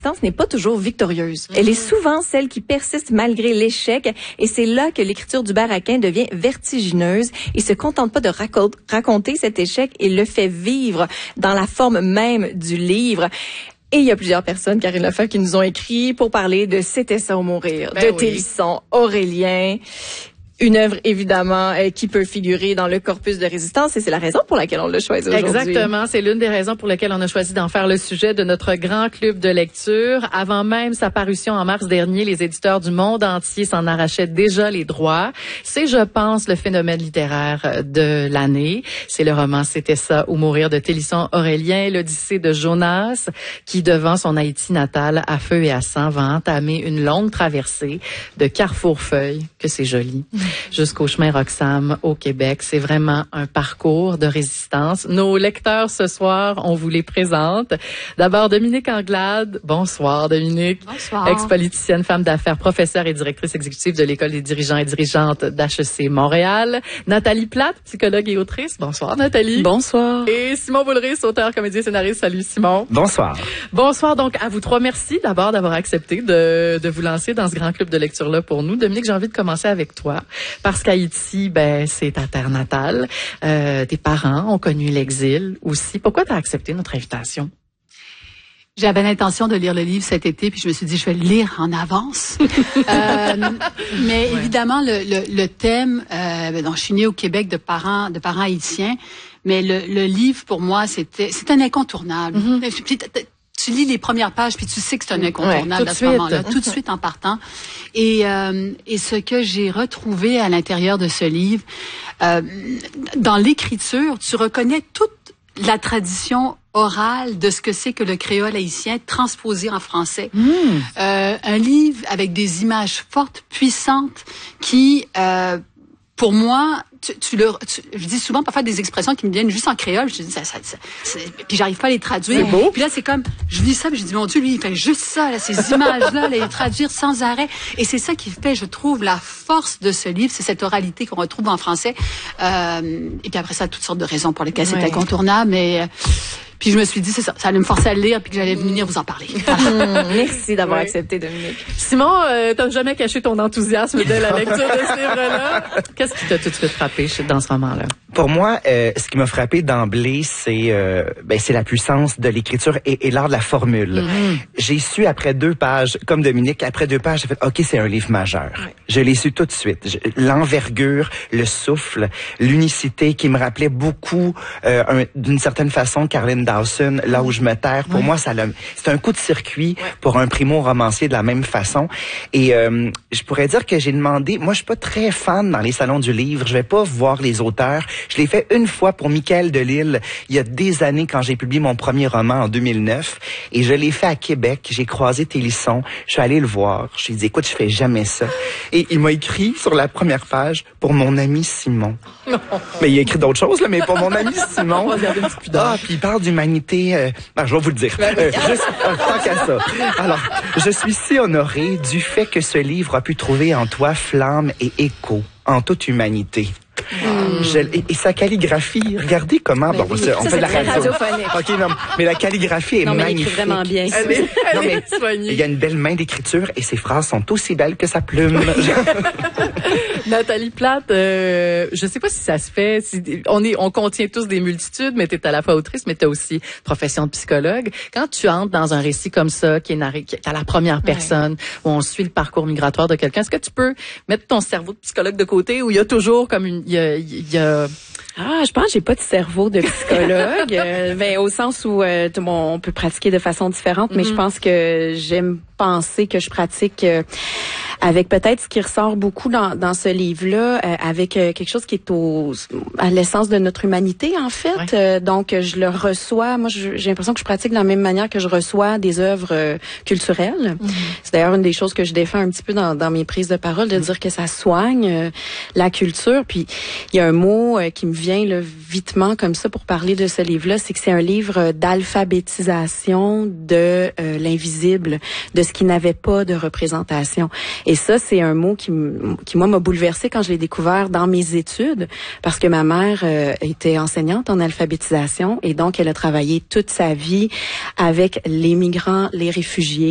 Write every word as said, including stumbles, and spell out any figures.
résistance n'est pas toujours victorieuse. Elle est souvent celle qui persiste malgré l'échec, et c'est là que l'écriture d'Hubert Aquin devient vertigineuse. Il se contente pas de raco- raconter cet échec, il le fait vivre dans la forme même du livre. Et il y a plusieurs personnes, Karine Lefebvre, qui nous ont écrit pour parler de C'était ça ou mourir, ben de oui. Télisson, Aurélien. Une œuvre, évidemment, euh, qui peut figurer dans le corpus de résistance, et c'est la raison pour laquelle on l'a choisi aujourd'hui. Exactement. C'est l'une des raisons pour lesquelles on a choisi d'en faire le sujet de notre grand club de lecture. Avant même sa parution en mars dernier, les éditeurs du monde entier s'en arrachaient déjà les droits. C'est, je pense, le phénomène littéraire de l'année. C'est le roman C'était ça ou mourir de Télisson Aurélien, l'Odyssée de Jonas, qui, devant son Haïti natal, à feu et à sang, va entamer une longue traversée de Carrefour-Feuille, que c'est joli, jusqu'au chemin Roxham au Québec. C'est vraiment un parcours de résistance. Nos lecteurs ce soir, on vous les présente. D'abord, Dominique Anglade. Bonsoir, Dominique. Bonsoir. Ex-politicienne, femme d'affaires, professeure et directrice exécutive de l'École des dirigeants et dirigeantes d'H E C Montréal. Nathalie Plate, psychologue et autrice. Bonsoir, Nathalie. Bonsoir. Et Simon Boulris, auteur, comédien, scénariste. Salut, Simon. Bonsoir. Bonsoir. Donc, à vous trois, merci d'abord d'avoir accepté de, de vous lancer dans ce grand club de lecture-là pour nous. Dominique, j'ai envie de commencer avec toi. Parce qu'Haïti, ben, c'est ta terre natale. Euh, tes parents ont connu l'exil aussi. Pourquoi tu as accepté notre invitation? J'avais l'intention de lire le livre cet été, puis je me suis dit, je vais le lire en avance. euh, mais ouais. Évidemment, le, le, le thème, euh, donc, je suis née au Québec de parents, de parents haïtiens, mais le, le livre, pour moi, c'était, c'est un incontournable. Mm-hmm. Puis, tu lis les premières pages, puis tu sais que c'est un incontournable ouais, à ce moment-là, tout de suite en partant. Et, euh, et ce que j'ai retrouvé à l'intérieur de ce livre, euh, dans l'écriture, tu reconnais toute la tradition orale de ce que c'est que le créole haïtien transposé en français. Mmh. Euh, un livre avec des images fortes, puissantes, qui, euh, pour moi, tu, tu le, tu, je dis souvent parfois des expressions qui me viennent juste en créole. Je dis ça, ça, ça, ça puis j'arrive pas à les traduire. C'est beau. Puis là, c'est comme, je lis ça, puis je dis mon Dieu, lui, il fait juste ça, là, ces images-là, les traduire sans arrêt. Et c'est ça qui fait, je trouve, la force de ce livre, c'est cette oralité qu'on retrouve en français. Euh, et puis après ça, toutes sortes de raisons pour lesquelles ouais. c'est incontournable, mais. Puis je me suis dit, c'est ça, ça allait me forcer à le lire, puis que j'allais venir vous en parler. Mmh, merci d'avoir oui. accepté, Dominique. Simon, euh, t'as jamais caché ton enthousiasme de la lecture de ce livre-là. Qu'est-ce qui t'a tout de suite frappé dans ce roman-là? Pour moi, euh, ce qui m'a frappé d'emblée, c'est euh, ben c'est la puissance de l'écriture et, et l'art de la formule. Mm-hmm. J'ai su après deux pages, comme Dominique, après deux pages, j'ai fait, OK, c'est un livre majeur. Oui. Je l'ai su tout de suite. Je, l'envergure, le souffle, l'unicité qui me rappelait beaucoup, euh, un, d'une certaine façon, Caroline Dawson, Là où je me terre. Pour oui. moi, ça c'est un coup de circuit oui. pour un primo-romancier de la même façon. Et euh, je pourrais dire que j'ai demandé, moi, je suis pas très fan dans les salons du livre. Je vais pas voir les auteurs. Je l'ai fait une fois pour Michael Delisle, il y a des années quand j'ai publié mon premier roman en deux mille neuf. Et je l'ai fait à Québec. J'ai croisé Télisson. Je suis allé le voir. Je lui ai dit, écoute, je fais jamais ça. Et il m'a écrit sur la première page pour mon ami Simon. Mais il a écrit d'autres choses, là, mais pour mon ami Simon. Ah, puis il parle d'humanité. Euh, ben, je vais vous le dire. Euh, juste, euh, tant qu'à ça. Alors, je suis si honoré du fait que ce livre a pu trouver en toi flamme et écho en toute humanité. Mmh. Je, et, et sa calligraphie, regardez comment... Bon, oui, on ça, fait de la radio. OK, non, mais la calligraphie est non, mais magnifique. Elle écrit vraiment bien. Elle est, elle non, mais est soignée. Il y a une belle main d'écriture et ses phrases sont aussi belles que sa plume. Nathalie Plate, euh, je sais pas si ça se fait. Si, on est, on contient tous des multitudes, mais t'es à la fois autrice, mais t'as aussi profession de psychologue. Quand tu entres dans un récit comme ça, qui est narré, qui est à la première personne, ouais. où on suit le parcours migratoire de quelqu'un, est-ce que tu peux mettre ton cerveau de psychologue de côté, ou il y a toujours comme une, il y a, il y a Ah, je pense que j'ai pas de cerveau de psychologue, euh, ben, au sens où euh, tout, bon, on peut pratiquer de façon différente, mais mm-hmm. je pense que j'aime penser que je pratique euh, avec peut-être ce qui ressort beaucoup dans, dans ce livre-là, euh, avec euh, quelque chose qui est au, à l'essence de notre humanité, en fait. Ouais. Euh, donc, je le reçois. Moi, je, j'ai l'impression que je pratique de la même manière que je reçois des œuvres euh, culturelles. Mm-hmm. C'est d'ailleurs une des choses que je défends un petit peu dans, dans mes prises de parole, de mm-hmm. dire que ça soigne euh, la culture. Puis, il y a un mot euh, qui me vient là, vitement comme ça pour parler de ce livre-là, c'est que c'est un livre d'alphabétisation de euh, l'invisible, de ce qui n'avait pas de représentation. Et ça, c'est un mot qui, qui moi, m'a bouleversée quand je l'ai découvert dans mes études, parce que ma mère euh, était enseignante en alphabétisation et donc elle a travaillé toute sa vie avec les migrants, les réfugiés.